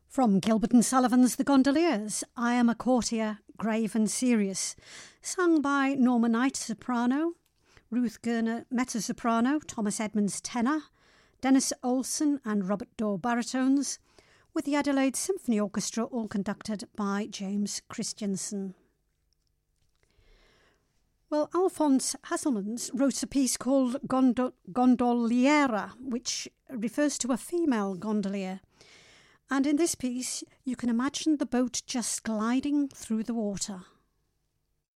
From Gilbert and Sullivan's The Gondoliers, I Am a Courtier, Grave and Serious, sung by Norma Knight, soprano, Ruth Gurner, mezzo-soprano, Thomas Edmonds, tenor, Dennis Olsen and Robert Dorr, baritones, with the Adelaide Symphony Orchestra, all conducted by James Christiansen. Well, Alphonse Hasselmans wrote a piece called Gondoliera, which refers to a female gondolier. And in this piece, you can imagine the boat just gliding through the water.